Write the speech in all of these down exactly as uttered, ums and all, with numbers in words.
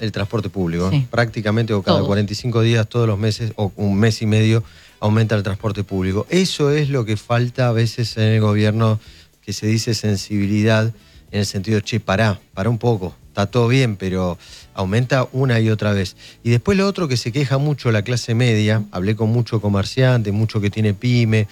el transporte público. Sí. Prácticamente o cada Todos. cuarenta y cinco días, todos los meses, o un mes y medio, aumenta el transporte público. Eso es lo que falta a veces en el gobierno, que se dice sensibilidad, en el sentido, che, pará, pará un poco, está todo bien, pero aumenta una y otra vez. Y después lo otro que se queja mucho la clase media, hablé con mucho comerciante, mucho que tiene pyme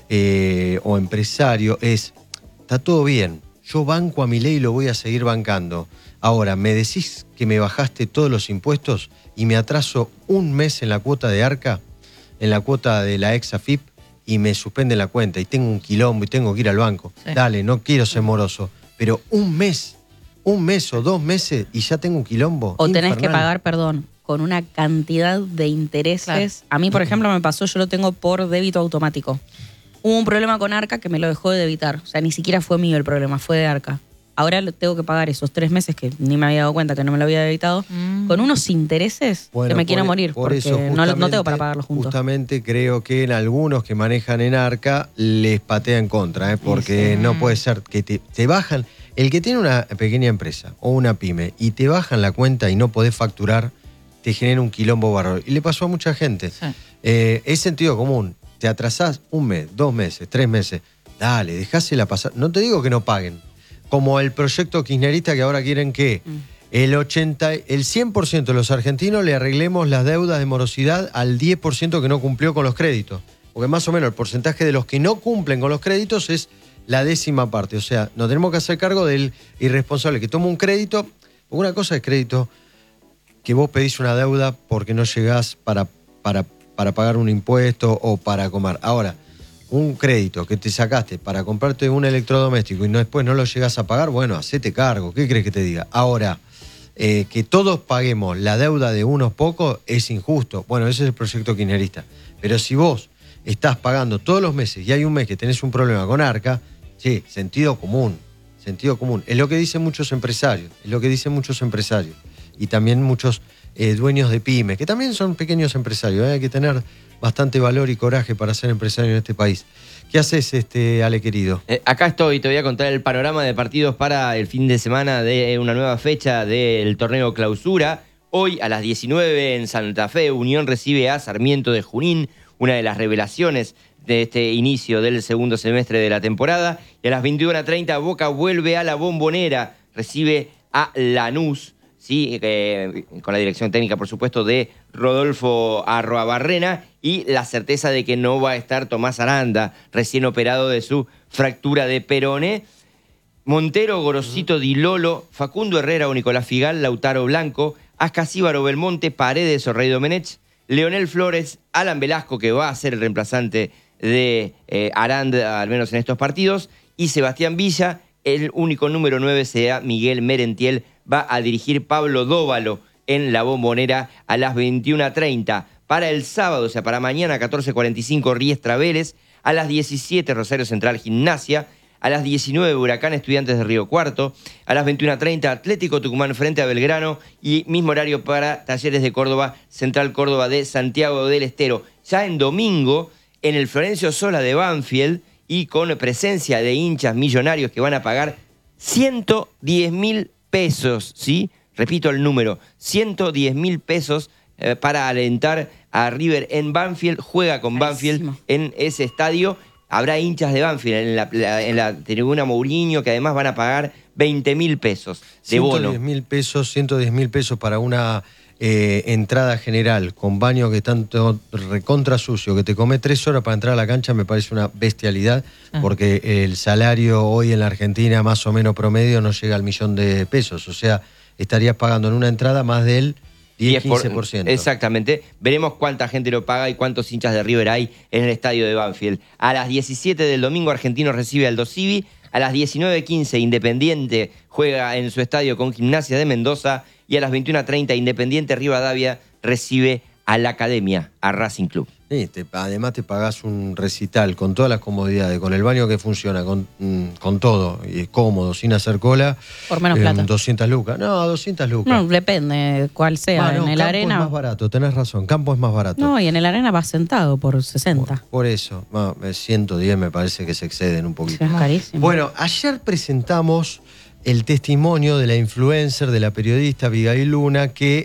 eh, o empresario, es, está todo bien, yo banco a Milei y lo voy a seguir bancando. Ahora, ¿me decís que me bajaste todos los impuestos y me atraso un mes en la cuota de ARCA, en la cuota de la ex A F I P, y me suspende la cuenta y tengo un quilombo y tengo que ir al banco? Sí. Dale, no quiero ser moroso, pero un mes, un mes o dos meses y ya tengo un quilombo. O tenés infernal. que pagar, perdón, con una cantidad de intereses. Claro. A mí, por ejemplo, me pasó, yo lo tengo por débito automático. Hubo un problema con Arca que me lo dejó de debitar. O sea, ni siquiera fue mío el problema, fue de Arca. Ahora tengo que pagar esos tres meses que ni me había dado cuenta que no me lo había debitado, mm. con unos intereses bueno, que me quiero por, morir, por porque eso no, no tengo para pagarlos juntos. Justamente creo que en algunos que manejan en Arca les patea en contra, ¿eh? Porque sí. No puede ser que te, te bajan. El que tiene una pequeña empresa o una pyme y te bajan la cuenta y no podés facturar, te genera un quilombo bárbaro. Y le pasó a mucha gente. Sí. Eh, es sentido común. Te atrasás un mes, dos meses, tres meses. Dale, dejásela pasar. No te digo que no paguen. Como el proyecto kirchnerista que ahora quieren que mm. el, ochenta, el cien por ciento de los argentinos le arreglemos las deudas de morosidad al diez por ciento que no cumplió con los créditos. Porque más o menos el porcentaje de los que no cumplen con los créditos es la décima parte. O sea, nos tenemos que hacer cargo del irresponsable que toma un crédito. Porque una cosa es crédito, que vos pedís una deuda porque no llegás para, para, para pagar un impuesto o para comer. Ahora, un crédito que te sacaste para comprarte un electrodoméstico y no, después no lo llegas a pagar, bueno, hacete cargo. ¿Qué crees que te diga? Ahora, eh, que todos paguemos la deuda de unos pocos es injusto. Bueno, ese es el proyecto kirchnerista. Pero si vos estás pagando todos los meses y hay un mes que tenés un problema con Arca, sí, sentido común, sentido común. Es lo que dicen muchos empresarios, es lo que dicen muchos empresarios. Y también muchos eh, dueños de pymes, que también son pequeños empresarios, ¿eh? Hay que tener bastante valor y coraje para ser empresario en este país. ¿Qué haces, este, Ale querido? Eh, acá estoy, te voy a contar el panorama de partidos para el fin de semana de una nueva fecha del torneo Clausura. Hoy a las diecinueve en Santa Fe, Unión recibe a Sarmiento de Junín, una de las revelaciones de este inicio del segundo semestre de la temporada. Y a las veintiuna treinta Boca vuelve a la Bombonera, recibe a Lanús. Sí, eh, con la dirección técnica, por supuesto, de Rodolfo Arroabarrena y la certeza de que no va a estar Tomás Aranda, recién operado de su fractura de peroné. Montero, Gorosito, Di Lolo, Facundo Herrera o Nicolás Figal, Lautaro Blanco, Ascasíbaro, Belmonte, Paredes o Rey Domenech, Leonel Flores, Alan Velasco, que va a ser el reemplazante de eh, Aranda, al menos en estos partidos, y Sebastián Villa. El único número nueve será Miguel Merentiel. Va a dirigir Pablo Dóvalo en la Bombonera a las veintiuna treinta. Para el sábado, o sea, para mañana, catorce cuarenta y cinco, Riestra Vélez. A las diecisiete, Rosario Central Gimnasia. A las diecinueve, Huracán Estudiantes de Río Cuarto. A las veintiuna treinta, Atlético Tucumán frente a Belgrano. Y mismo horario para Talleres de Córdoba, Central Córdoba de Santiago del Estero. Ya en domingo, en el Florencio Sola de Banfield, y con presencia de hinchas millonarios que van a pagar ciento diez mil pesos, ¿sí? Repito el número, ciento diez mil pesos eh, para alentar a River en Banfield. Juega con Banfield Carísimo. En ese estadio. Habrá hinchas de Banfield en la, la, en la tribuna Mourinho que además van a pagar veinte mil pesos de bono. ciento diez mil pesos, ciento diez mil pesos para una eh, entrada general con baño que tanto recontra sucio, que te come tres horas para entrar a la cancha, me parece una bestialidad, ah. porque el salario hoy en la Argentina más o menos promedio no llega al millón de pesos, o sea, estarías pagando en una entrada más del diez a quince por ciento. Exactamente. Veremos cuánta gente lo paga y cuántos hinchas de River hay en el estadio de Banfield. A las diecisiete del domingo, Argentino recibe al Aldo Civi. A las diecinueve quince, Independiente juega en su estadio con Gimnasia de Mendoza. Y a las veintiuna treinta, Independiente Rivadavia recibe a la Academia, a Racing Club. Sí, te, además te pagás un recital con todas las comodidades, con el baño que funciona, con, con todo, y es cómodo, sin hacer cola. Por menos eh, plata. doscientas lucas. No, doscientas lucas. No, depende cuál sea. Ah, no, en el Campo Arena es más barato, tenés razón, Campo es más barato. No, y en el Arena vas sentado por sesenta. Por, por eso, no, ciento diez me parece que se exceden un poquito. Sí, es carísimo. Bueno, ayer presentamos el testimonio de la influencer, de la periodista Abigail Luna, que